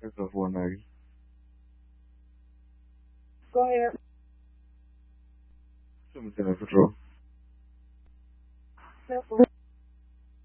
There's a 490. Go ahead. Someone's in a patrol.